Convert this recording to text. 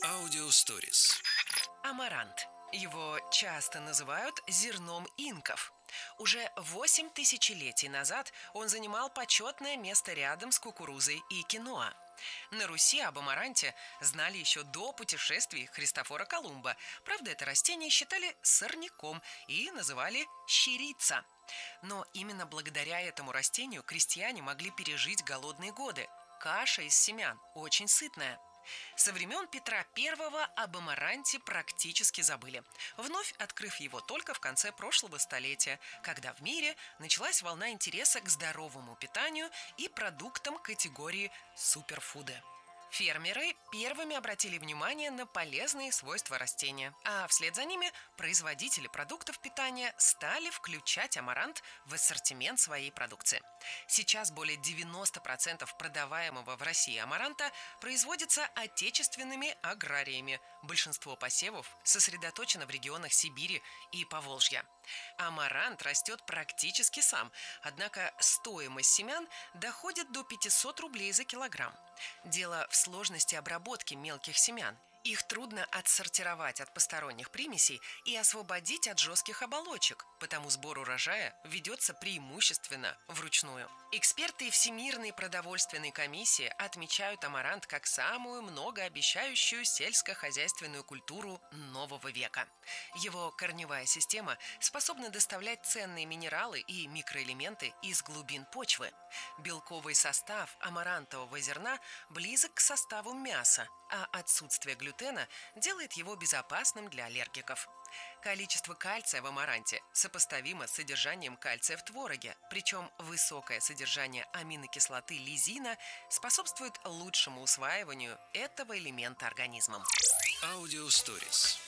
Аудиосторис. Амарант. Его часто называют зерном инков. Уже 8 тысячелетий назад он занимал почетное место рядом с кукурузой и киноа. На Руси об амаранте знали еще до путешествий Христофора Колумба. Правда, это растение считали сорняком и называли щирица. Но именно благодаря этому растению крестьяне могли пережить голодные годы. Каша из семян очень сытная. Со времен Петра I об амаранте практически забыли, вновь открыв его только в конце прошлого столетия, когда в мире началась волна интереса к здоровому питанию и продуктам категории суперфуды. Фермеры первыми обратили внимание на полезные свойства растения, а вслед за ними производители продуктов питания стали включать амарант в ассортимент своей продукции. Сейчас более 90% продаваемого в России амаранта производится отечественными аграриями. Большинство посевов сосредоточено в регионах Сибири и Поволжья. Амарант растет практически сам, однако стоимость семян доходит до 500 рублей за килограмм. Дело в сложности обработки мелких семян. Их трудно отсортировать от посторонних примесей и освободить от жестких оболочек, потому сбор урожая ведется преимущественно вручную. Эксперты Всемирной продовольственной комиссии отмечают амарант как самую многообещающую сельскохозяйственную культуру нового века. Его корневая система способна доставлять ценные минералы и микроэлементы из глубин почвы. Белковый состав амарантового зерна близок к составу мяса, а отсутствие глютена делает его безопасным для аллергиков. Количество кальция в амаранте сопоставимо с содержанием кальция в твороге, причем высокое содержание аминокислоты лизина способствует лучшему усваиванию этого элемента организмом. Аудиосторис.